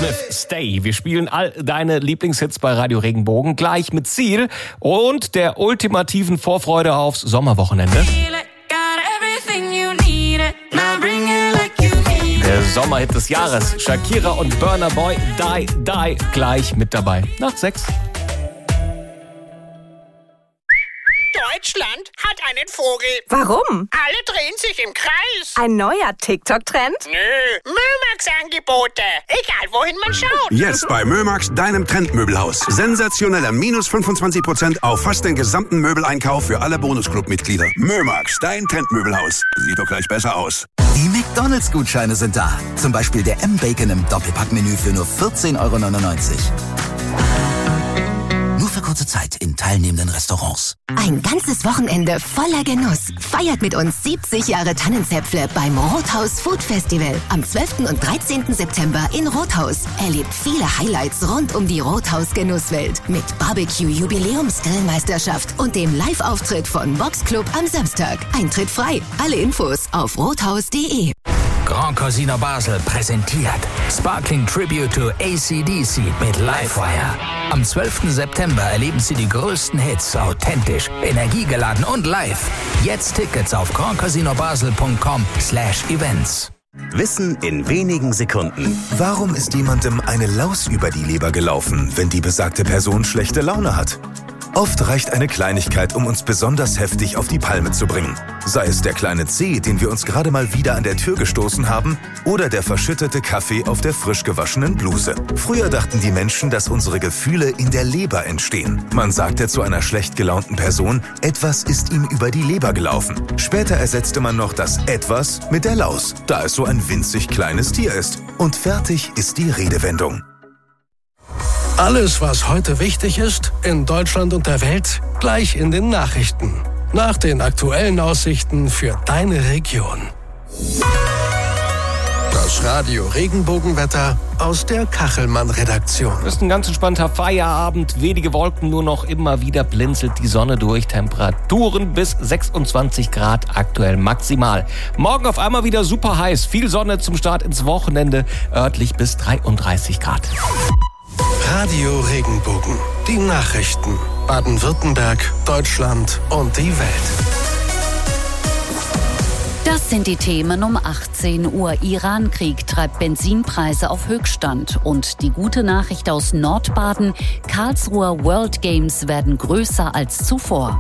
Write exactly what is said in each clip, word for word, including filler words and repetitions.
Smith, Stay. Wir spielen all deine Lieblingshits bei Radio Regenbogen gleich mit Ziel und der ultimativen Vorfreude aufs Sommerwochenende. Der Sommerhit des Jahres. Shakira und Burna Boy, Die, Die, gleich mit dabei. Nach sechs. Deutschland hat einen Vogel. Warum? Alle drehen sich im Kreis. Ein neuer TikTok-Trend? Nö, Mömax-Angebote. Egal, wohin man schaut. Jetzt bei Mömax, deinem Trendmöbelhaus. Sensationeller minus fünfundzwanzig Prozent auf fast den gesamten Möbeleinkauf für alle Bonusclub-Mitglieder. Mömax, dein Trendmöbelhaus. Sieht doch gleich besser aus. Die McDonalds-Gutscheine sind da. Zum Beispiel der M-Bacon im Doppelpackmenü für nur vierzehn Euro neunundneunzig. Nur für kurze Zeit in teilnehmenden Restaurants. Ein ganzes Wochenende voller Genuss. Feiert mit uns siebzig Jahre Tannenzäpfle beim Rothaus Food Festival. Am zwölften und dreizehnten September in Rothaus. Erlebt viele Highlights rund um die Rothaus-Genusswelt. Mit Barbecue-Jubiläums-Grillmeisterschaft und dem Live-Auftritt von Box Club am Samstag. Eintritt frei. Alle Infos auf rothaus punkt de. Grand Casino Basel präsentiert Sparkling Tribute to A C D C mit Livewire. Am zwölften September erleben Sie die größten Hits authentisch, energiegeladen und live. Jetzt Tickets auf grand casino basel punkt com slash events. Wissen in wenigen Sekunden. Warum ist jemandem eine Laus über die Leber gelaufen, wenn die besagte Person schlechte Laune hat? Oft reicht eine Kleinigkeit, um uns besonders heftig auf die Palme zu bringen. Sei es der kleine Zeh, den wir uns gerade mal wieder an der Tür gestoßen haben, oder der verschüttete Kaffee auf der frisch gewaschenen Bluse. Früher dachten die Menschen, dass unsere Gefühle in der Leber entstehen. Man sagte zu einer schlecht gelaunten Person, etwas ist ihm über die Leber gelaufen. Später ersetzte man noch das etwas mit der Laus, da es so ein winzig kleines Tier ist. Und fertig ist die Redewendung. Alles, was heute wichtig ist, in Deutschland und der Welt, gleich in den Nachrichten. Nach den aktuellen Aussichten für deine Region. Das Radio Regenbogenwetter aus der Kachelmann-Redaktion. Das ist ein ganz entspannter Feierabend. Wenige Wolken, nur noch immer wieder blinzelt die Sonne durch. Temperaturen bis sechsundzwanzig Grad aktuell maximal. Morgen auf einmal wieder super heiß. Viel Sonne zum Start ins Wochenende. Örtlich bis dreiunddreißig Grad. Radio Regenbogen. Die Nachrichten. Baden-Württemberg, Deutschland und die Welt. Das sind die Themen um achtzehn Uhr. Iran-Krieg treibt Benzinpreise auf Höchststand. Und die gute Nachricht aus Nordbaden: Karlsruher World Games werden größer als zuvor.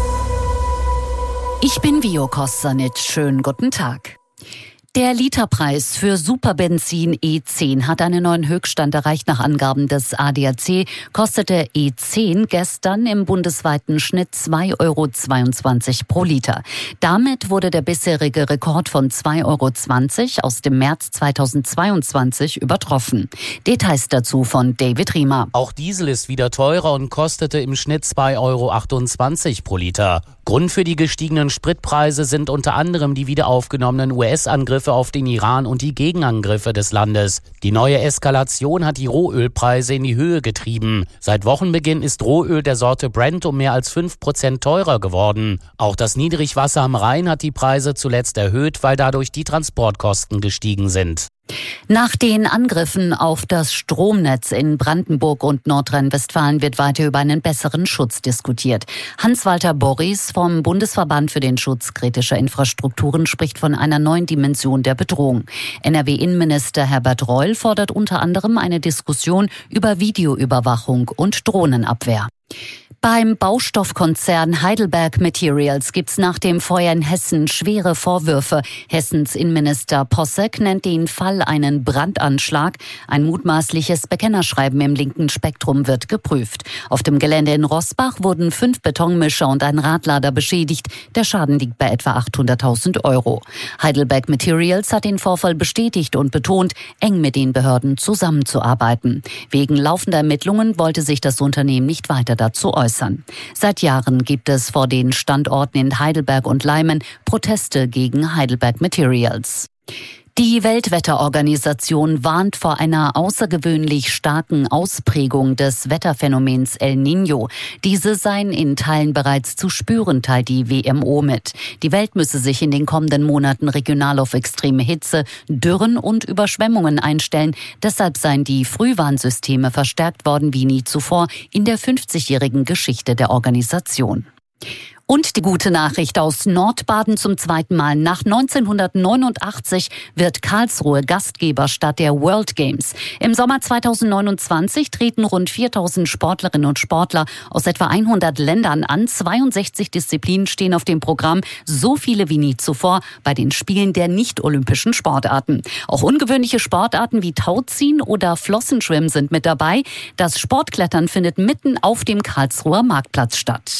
Ich bin Vio Kossanitsch. Schönen guten Tag. Der Literpreis für Superbenzin E zehn hat einen neuen Höchststand erreicht. Nach Angaben des A D A C kostete E zehn gestern im bundesweiten Schnitt zwei Euro zweiundzwanzig pro Liter. Damit wurde der bisherige Rekord von zwei Euro zwanzig aus dem März zweitausendzweiundzwanzig übertroffen. Details dazu von David Riemer. Auch Diesel ist wieder teurer und kostete im Schnitt zwei Euro achtundzwanzig pro Liter. Grund für die gestiegenen Spritpreise sind unter anderem die wieder aufgenommenen U S-Angriffe auf den Iran und die Gegenangriffe des Landes. Die neue Eskalation hat die Rohölpreise in die Höhe getrieben. Seit Wochenbeginn ist Rohöl der Sorte Brent um mehr als fünf Prozent teurer geworden. Auch das Niedrigwasser am Rhein hat die Preise zuletzt erhöht, weil dadurch die Transportkosten gestiegen sind. Nach den Angriffen auf das Stromnetz in Brandenburg und Nordrhein-Westfalen wird weiter über einen besseren Schutz diskutiert. Hans-Walter Borries vom Bundesverband für den Schutz kritischer Infrastrukturen spricht von einer neuen Dimension der Bedrohung. N R W-Innenminister Herbert Reul fordert unter anderem eine Diskussion über Videoüberwachung und Drohnenabwehr. Beim Baustoffkonzern Heidelberg Materials gibt's nach dem Feuer in Hessen schwere Vorwürfe. Hessens Innenminister Posseck nennt den Fall einen Brandanschlag. Ein mutmaßliches Bekennerschreiben im linken Spektrum wird geprüft. Auf dem Gelände in Roßbach wurden fünf Betonmischer und ein Radlader beschädigt. Der Schaden liegt bei etwa achthunderttausend Euro. Heidelberg Materials hat den Vorfall bestätigt und betont, eng mit den Behörden zusammenzuarbeiten. Wegen laufender Ermittlungen wollte sich das Unternehmen nicht weiter dazu äußern. Seit Jahren gibt es vor den Standorten in Heidelberg und Leimen Proteste gegen Heidelberg Materials. Die Weltwetterorganisation warnt vor einer außergewöhnlich starken Ausprägung des Wetterphänomens El Niño. Diese seien in Teilen bereits zu spüren, teilt die W M O mit. Die Welt müsse sich in den kommenden Monaten regional auf extreme Hitze, Dürren und Überschwemmungen einstellen. Deshalb seien die Frühwarnsysteme verstärkt worden wie nie zuvor in der fünfzigjährigen Geschichte der Organisation. Und die gute Nachricht aus Nordbaden zum zweiten Mal. Nach neunzehnhundertneunundachtzig wird Karlsruhe Gastgeberstadt der World Games. Im Sommer zweitausendneunundzwanzig treten rund viertausend Sportlerinnen und Sportler aus etwa hundert Ländern an. zweiundsechzig Disziplinen stehen auf dem Programm, so viele wie nie zuvor bei den Spielen der nicht-olympischen Sportarten. Auch ungewöhnliche Sportarten wie Tauziehen oder Flossenschwimmen sind mit dabei. Das Sportklettern findet mitten auf dem Karlsruher Marktplatz statt.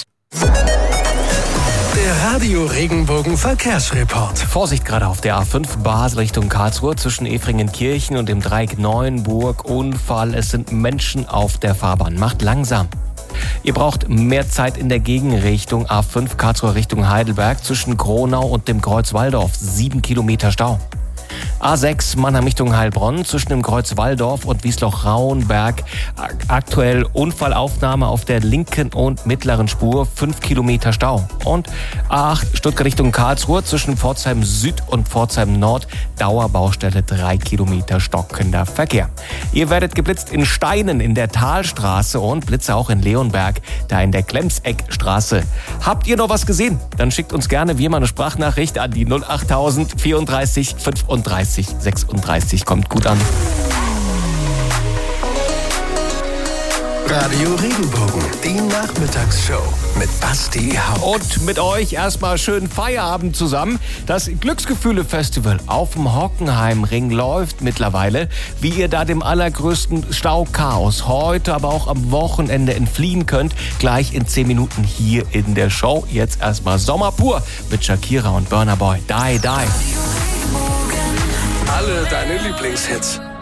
Der Radio Regenbogen Verkehrsreport. Vorsicht gerade auf der A fünf Basel Richtung Karlsruhe zwischen Efringenkirchen und dem Dreieck Neuenburg. Unfall, es sind Menschen auf der Fahrbahn. Macht langsam. Ihr braucht mehr Zeit in der Gegenrichtung A fünf Karlsruhe Richtung Heidelberg zwischen Kronau und dem Kreuz Walldorf. Sieben Kilometer Stau. A sechs Mannheim Richtung Heilbronn zwischen dem Kreuz Walldorf und Wiesloch-Rauenberg. Aktuell Unfallaufnahme auf der linken und mittleren Spur, fünf Kilometer Stau. Und A acht Stuttgart Richtung Karlsruhe zwischen Pforzheim Süd und Pforzheim Nord. Dauerbaustelle, drei Kilometer stockender Verkehr. Ihr werdet geblitzt in Steinen in der Talstraße und Blitze auch in Leonberg, da in der Klemseckstraße. Habt ihr noch was gesehen? Dann schickt uns gerne wie immer eine Sprachnachricht an die null achttausend vierunddreißig fünfunddreißig sechsunddreißig. Kommt gut an. Radio Regenbogen, die Nachmittagsshow mit Basti Hauck. Und mit euch erstmal schönen Feierabend zusammen. Das Glücksgefühle-Festival auf dem Hockenheimring läuft mittlerweile. Wie ihr da dem allergrößten Stauchaos heute, aber auch am Wochenende entfliehen könnt, gleich in zehn Minuten hier in der Show. Jetzt erstmal Sommer pur mit Shakira und Burna Boy. Die, die. Alle deine Lieblingshits.